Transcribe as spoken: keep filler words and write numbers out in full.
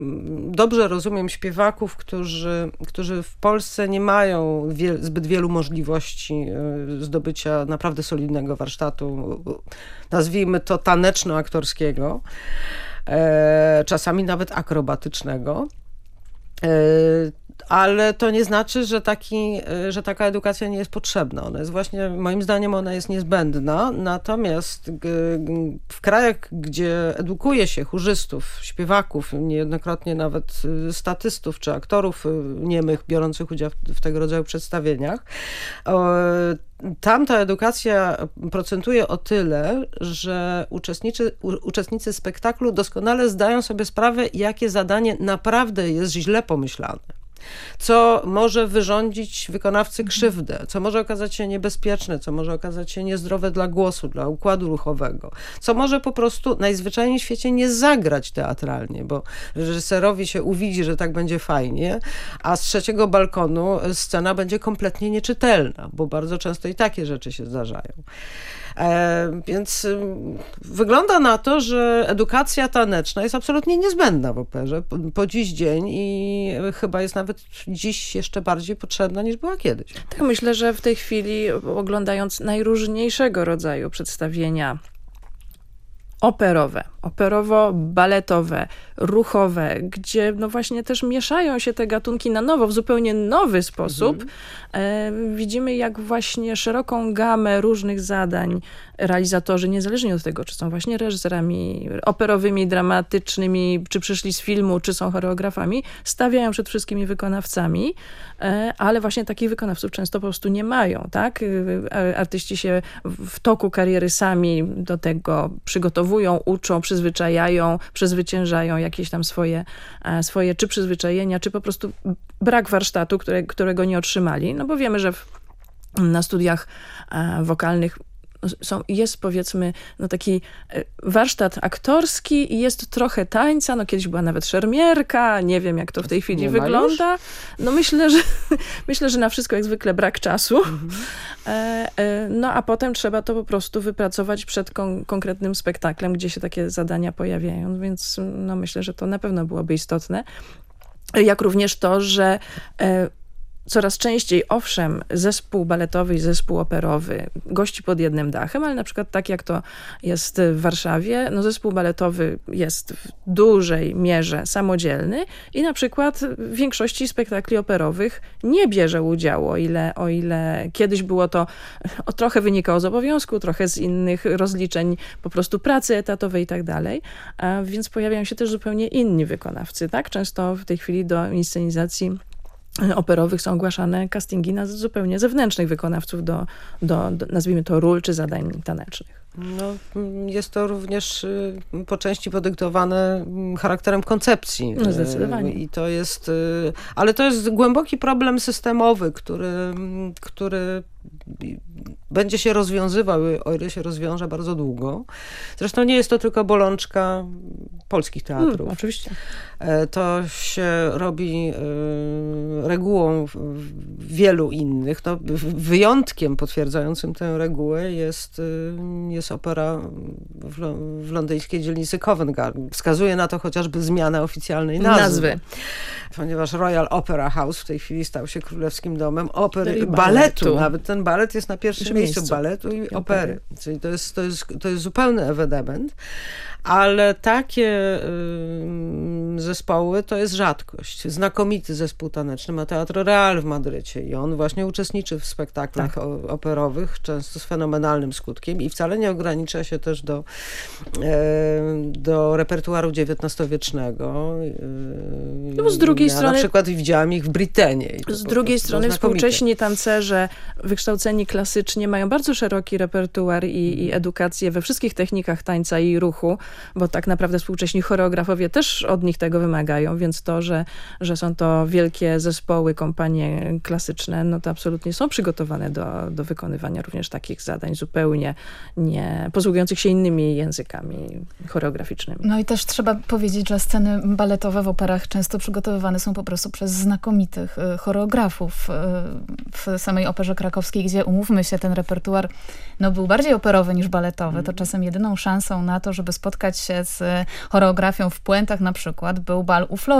dobrze rozumiem śpiewaków, którzy, którzy w Polsce nie mają wie, zbyt wielu możliwości zdobycia naprawdę solidnego warsztatu, nazwijmy to taneczno-aktorskiego, czasami nawet akrobatycznego. Ale to nie znaczy, że, taki, że taka edukacja nie jest potrzebna. Ona jest właśnie, moim zdaniem, ona jest niezbędna. Natomiast w krajach, gdzie edukuje się chórzystów, śpiewaków, niejednokrotnie nawet statystów czy aktorów niemych biorących udział w tego rodzaju przedstawieniach, tam ta edukacja procentuje o tyle, że uczestnicy, uczestnicy spektaklu doskonale zdają sobie sprawę, jakie zadanie naprawdę jest źle pomyślane. Co może wyrządzić wykonawcy krzywdę, co może okazać się niebezpieczne, co może okazać się niezdrowe dla głosu, dla układu ruchowego, co może po prostu najzwyczajniej w świecie nie zagrać teatralnie, bo reżyserowi się uwidzi, że tak będzie fajnie, a z trzeciego balkonu scena będzie kompletnie nieczytelna, bo bardzo często i takie rzeczy się zdarzają. E, więc y, wygląda na to, że edukacja taneczna jest absolutnie niezbędna w operze po, po dziś dzień i chyba jest nawet dziś jeszcze bardziej potrzebna niż była kiedyś. Tak, myślę, że w tej chwili oglądając najróżniejszego rodzaju przedstawienia operowe, operowo-baletowe, ruchowe, gdzie no właśnie też mieszają się te gatunki na nowo, w zupełnie nowy sposób. Mhm. E, widzimy, jak właśnie szeroką gamę różnych zadań realizatorzy, niezależnie od tego, czy są właśnie reżyserami operowymi, dramatycznymi, czy przyszli z filmu, czy są choreografami, stawiają przed wszystkimi wykonawcami, e, ale właśnie takich wykonawców często po prostu nie mają, tak? Artyści się w toku kariery sami do tego przygotowują, uczą, przyzwyczajają, przezwyciężają jakieś tam swoje, swoje czy przyzwyczajenia, czy po prostu brak warsztatu, które, którego nie otrzymali. No bo wiemy, że w, na studiach wokalnych są, jest powiedzmy no taki warsztat aktorski i jest trochę tańca, no kiedyś była nawet szermierka, nie wiem jak to w tej chwili nie wygląda. No myślę, że myślę, że na wszystko jak zwykle brak czasu. Mhm. No a potem trzeba to po prostu wypracować przed kon- konkretnym spektaklem, gdzie się takie zadania pojawiają, więc no myślę, że to na pewno byłoby istotne. Jak również to, że coraz częściej, owszem, zespół baletowy i zespół operowy gości pod jednym dachem, ale na przykład tak jak to jest w Warszawie, no zespół baletowy jest w dużej mierze samodzielny i na przykład w większości spektakli operowych nie bierze udziału, o ile, o ile kiedyś było to, o trochę wynikało z obowiązku, trochę z innych rozliczeń po prostu pracy etatowej i tak dalej, a więc pojawiają się też zupełnie inni wykonawcy, tak? Często w tej chwili do inscenizacji operowych są ogłaszane castingi na zupełnie zewnętrznych wykonawców do, do, do nazwijmy to ról czy zadań tanecznych. No, jest to również po części podyktowane charakterem koncepcji. No zdecydowanie. I to jest, ale to jest głęboki problem systemowy, który, który będzie się rozwiązywał, o ile się rozwiąże bardzo długo. Zresztą nie jest to tylko bolączka polskich teatrów. Hmm, oczywiście. To się robi regułą wielu innych. No, wyjątkiem potwierdzającym tę regułę jest, jest opera w, w londyńskiej dzielnicy Covent Garden. Wskazuje na to chociażby zmiana oficjalnej nazwy. nazwy. Ponieważ Royal Opera House w tej chwili stał się królewskim domem opery i baletu. baletu. Nawet ten balet jest na pierwszym miejscu, miejscu baletu i opery. opery. Czyli to jest, to jest, to jest zupełny ewenement. Ale takie y, zespoły to jest rzadkość. Znakomity zespół taneczny ma Teatro Real w Madrycie i on właśnie uczestniczy w spektaklach tak. operowych, często z fenomenalnym skutkiem i wcale nie ogranicza się też do, y, do repertuaru dziewiętnastowiecznego. Y, no, z drugiej ja strony... Na przykład widziałam ich w Brytenie. Z drugiej strony współcześni tancerze wykształceni klasycznie mają bardzo szeroki repertuar i, i edukację we wszystkich technikach tańca i ruchu, bo tak naprawdę współcześni choreografowie też od nich tego wymagają, więc to, że, że są to wielkie zespoły, kompanie klasyczne, no to absolutnie są przygotowane do, do wykonywania również takich zadań zupełnie nie posługujących się innymi językami choreograficznymi. No i też trzeba powiedzieć, że sceny baletowe w operach często przygotowywane realizowane są po prostu przez znakomitych choreografów w samej Operze Krakowskiej, gdzie, umówmy się, ten repertuar no, był bardziej operowy niż baletowy. Mm. To czasem jedyną szansą na to, żeby spotkać się z choreografią w Puentach na przykład, był bal u Flory